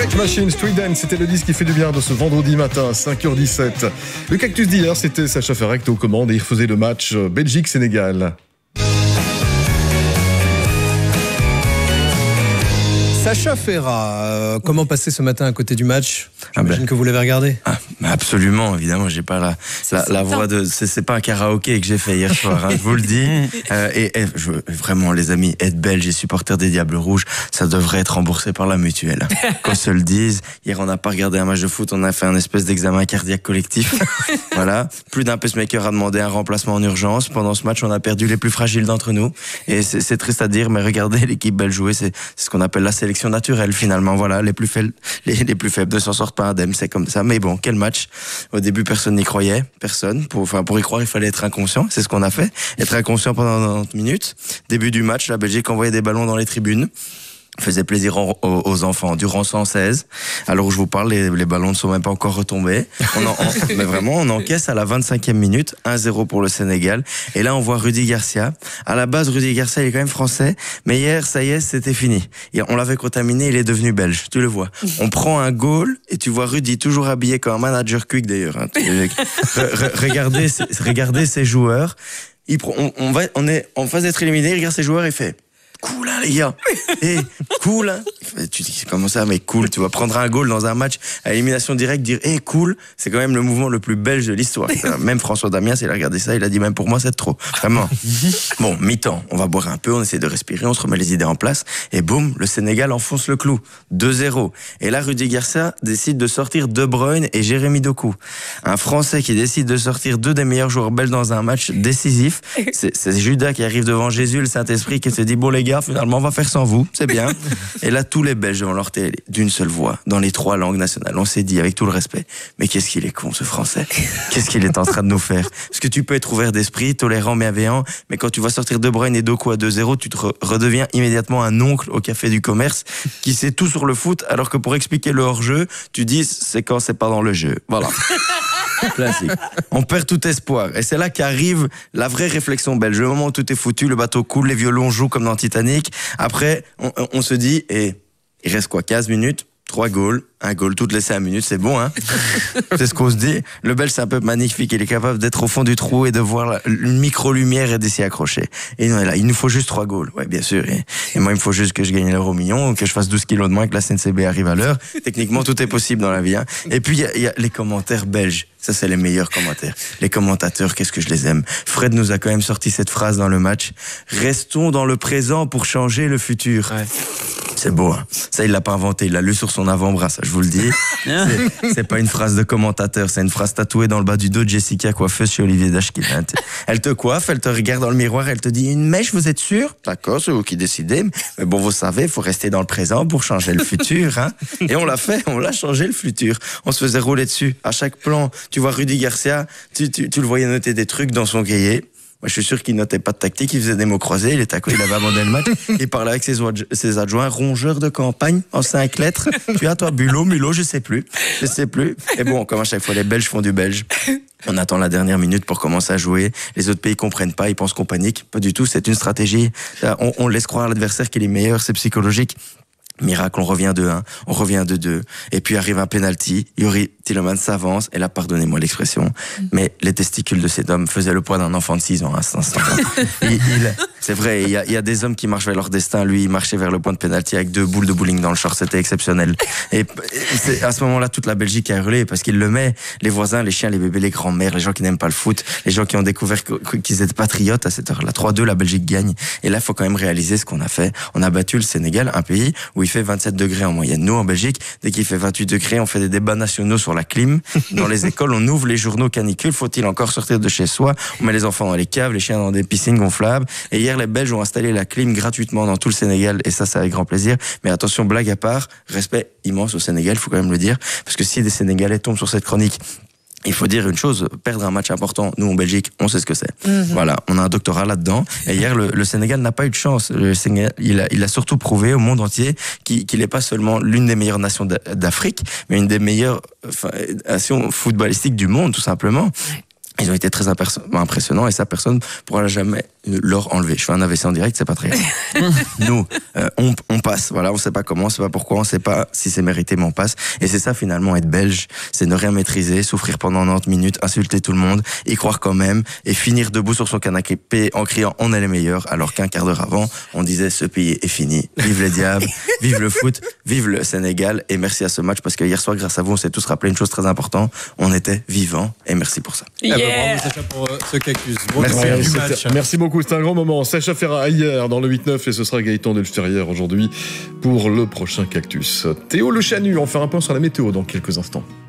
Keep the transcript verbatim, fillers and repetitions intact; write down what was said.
Rage Machine, Street Dance, c'était le disque qui fait du bien de ce vendredi matin à cinq heures dix-sept. Le Cactus d'hier, c'était Sacha Ferré aux commandes et il faisait le match Belgique-Sénégal. Sacha Ferra, euh, comment passer ce matin à côté du match? J'imagine ah ben, que vous l'avez regardé. Ah, absolument, évidemment, j'ai pas la, la, la voix de... C'est, c'est pas un karaoké que j'ai fait hier soir, hein, je vous le dis. Euh, et, et je, vraiment, les amis, être belge et supporter des Diables Rouges, ça devrait être remboursé par la mutuelle. Qu'on se le dise. Hier, on n'a pas regardé un match de foot, on a fait un espèce d'examen cardiaque collectif. Voilà. Plus d'un pacemaker a demandé un remplacement en urgence. Pendant ce match, on a perdu les plus fragiles d'entre nous. Et c'est, c'est triste à dire, mais regardez l'équipe belge jouer, c'est, c'est ce qu'on appelle la sélection naturelle finalement. Voilà, les plus faibles, les, les plus faibles ne s'en sortent pas indemnes, c'est comme ça. Mais bon, quel match. Au début, personne n'y croyait, personne. Pour, enfin, pour y croire, il fallait être inconscient. C'est ce qu'on a fait. Être inconscient pendant quatre-vingt minutes. Début du match, la Belgique envoyait des ballons dans les tribunes. Faisait plaisir aux, aux enfants. Durant cent seize, alors je vous parle, les, les ballons ne sont même pas encore retombés. On en, on, mais vraiment, on encaisse à la vingt-cinquième minute, un zéro pour le Sénégal. Et là, on voit Rudy Garcia. À la base, Rudy Garcia, il est quand même français. Mais hier, ça y est, c'était fini. Et on l'avait contaminé, il est devenu belge. Tu le vois. On prend un goal et tu vois Rudy toujours habillé comme un manager quick d'ailleurs. Hein. Re, re, regardez, regardez ces joueurs. Il, on, on, va, on est en phase d'être éliminé, il regarde ces joueurs et fait... Cool, hein, les gars. Hey, cool, hein. Tu dis, comment ça, mais cool. Tu vas prendre un goal dans un match à élimination directe, dire, hey, cool. C'est quand même le mouvement le plus belge de l'histoire. Même François Damiens, il a regardé ça, il a dit, même pour moi, c'est trop. Vraiment. Bon, mi-temps. On va boire un peu, on essaie de respirer, on se remet les idées en place. Et boum, le Sénégal enfonce le clou. deux zéro. Et là, Rudy Garcia décide de sortir De Bruyne et Jérémy Doku. Un Français qui décide de sortir deux des meilleurs joueurs belges dans un match décisif. C'est, c'est Judas qui arrive devant Jésus, le Saint-Esprit, qui se dit, bon, les gars, finalement, on va faire sans vous, c'est bien. Et là, tous les Belges devant leur télé, d'une seule voix, dans les trois langues nationales, on s'est dit, avec tout le respect, mais qu'est-ce qu'il est con, ce Français. Qu'est-ce qu'il est en train de nous faire? Parce que tu peux être ouvert d'esprit, tolérant, bienveillant, mais quand tu vas sortir De Bruyne et Doku à deux zéro, tu te re- redeviens immédiatement un oncle au café du commerce qui sait tout sur le foot, alors que pour expliquer le hors-jeu, tu dis, c'est quand c'est pas dans le jeu. Voilà. Classique. On perd tout espoir. Et c'est là qu'arrive la vraie réflexion belge. Le moment où tout est foutu, le bateau coule, les violons jouent comme dans Titanic. Après, on, on se dit, et il reste quoi, quinze minutes? Trois goals, un goal toutes les cinq minutes, c'est bon, hein. C'est ce qu'on se dit. Le Belge, c'est un peu magnifique. Il est capable d'être au fond du trou et de voir une micro-lumière et de s'y accrocher. Et non, là, il nous faut juste trois goals. Ouais, bien sûr. Et, et moi, il me faut juste que je gagne l'euro million, que je fasse douze kilos de moins, que la C N C B arrive à l'heure. Techniquement, tout est possible dans la vie, hein. Et puis, il y a, y a les commentaires belges. Ça, c'est les meilleurs commentaires. Les commentateurs, qu'est-ce que je les aime. Fred nous a quand même sorti cette phrase dans le match. Restons dans le présent pour changer le futur. Ouais. C'est beau, hein. Ça, il l'a pas inventé. Il l'a lu sur son avant-bras, ça, je vous le dis. C'est, c'est pas une phrase de commentateur, c'est une phrase tatouée dans le bas du dos de Jessica, coiffeuse chez Olivier Dashkin. Elle te coiffe, elle te regarde dans le miroir, elle te dit, une mèche, vous êtes sûr? D'accord, c'est vous qui décidez. Mais bon, vous savez, il faut rester dans le présent pour changer le futur, hein. Et on l'a fait, on l'a changé le futur. On se faisait rouler dessus. À chaque plan, tu vois Rudy Garcia, tu, tu, tu le voyais noter des trucs dans son cahier. Moi, je suis sûr qu'il notait pas de tactique, il faisait des mots croisés, il était à quoi, il avait abandonné le match, il parlait avec ses, ses adjoints, rongeurs de campagne, en cinq lettres. Tu as toi, Bulot, Mulot, je sais plus, je sais plus. Et bon, comme à chaque fois, les Belges font du belge. On attend la dernière minute pour commencer à jouer. Les autres pays comprennent pas, ils pensent qu'on panique. Pas du tout, c'est une stratégie. On, on laisse croire à l'adversaire qu'il est meilleur, c'est psychologique. Miracle, on revient de un, on revient de deux, et puis arrive un penalty, Yuri Tielemans s'avance, et là, pardonnez-moi l'expression, mais les testicules de cet homme faisaient le poids d'un enfant de six ans à cet instant-là. il, il, c'est vrai, il y, a, il y a des hommes qui marchent vers leur destin, lui, il marchait vers le point de penalty avec deux boules de bowling dans le short, c'était exceptionnel. Et c'est, à ce moment-là, toute la Belgique a hurlé, parce qu'il le met, les voisins, les chiens, les bébés, les grands-mères, les gens qui n'aiment pas le foot, les gens qui ont découvert qu'ils étaient patriotes à cette heure-là. trois deux, la Belgique gagne, et là, il faut quand même réaliser ce qu'on a fait. On a battu le Sénégal, un pays où il fait vingt-sept degrés en moyenne. Nous, en Belgique, dès qu'il fait vingt-huit degrés, on fait des débats nationaux sur la clim. Dans les écoles, on ouvre les journaux canicules. Faut-il encore sortir de chez soi? On met les enfants dans les caves, les chiens dans des piscines gonflables. Et hier, les Belges ont installé la clim gratuitement dans tout le Sénégal. Et ça, c'est avec grand plaisir. Mais attention, blague à part, respect immense au Sénégal, il faut quand même le dire. Parce que si des Sénégalais tombent sur cette chronique, il faut dire une chose, perdre un match important, nous en Belgique, on sait ce que c'est. Mm-hmm. Voilà, on a un doctorat là-dedans. Et hier, le, le Sénégal n'a pas eu de chance. Le Sénégal, il a, il a surtout prouvé au monde entier qu'il, qu'il n'est pas seulement l'une des meilleures nations d'Afrique, mais une des meilleures enfin, nations footballistiques du monde, tout simplement. Ils ont été très impressionnants et ça, personne ne pourra jamais leur enlever. Je fais un A V C en direct, c'est pas très grave. Nous, euh, on, on passe. Voilà, on sait pas comment, on sait pas pourquoi, on sait pas si c'est mérité, mais on passe. Et c'est ça finalement être belge, c'est ne rien maîtriser, souffrir pendant quatre-vingt-dix minutes, insulter tout le monde, y croire quand même, et finir debout sur son canapé en criant on est les meilleurs, alors qu'un quart d'heure avant, on disait ce pays est fini. Vive les diables, vive le foot, vive le Sénégal, et merci à ce match parce que hier soir, grâce à vous, on s'est tous rappelé une chose très importante, on était vivants, et merci pour ça. Yeah. Ah bah, bravo Sacha pour euh, ce cactus. Bon Merci, ouais, du c'était- match. merci beaucoup, c'était un grand moment. Sacha Ferra hier dans le huit neuf et ce sera Gaëtan Delferrière aujourd'hui pour le prochain Cactus. Théo Le Chanu, on fait un point sur la météo dans quelques instants.